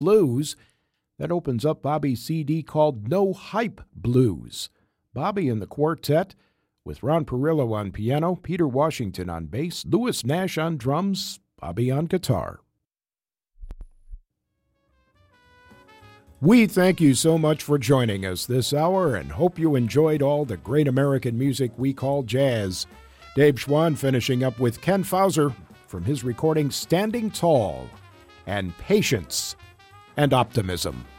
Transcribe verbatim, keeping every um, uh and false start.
Blues. That opens up Bobby's C D called No Hype Blues. Bobby and the quartet, with Ron Perillo on piano, Peter Washington on bass, Louis Nash on drums, Bobby on guitar. We thank you so much for joining us this hour and hope you enjoyed all the great American music we call jazz. Dave Schwann finishing up with Ken Fauser from his recording Standing Tall and Patience and Optimism.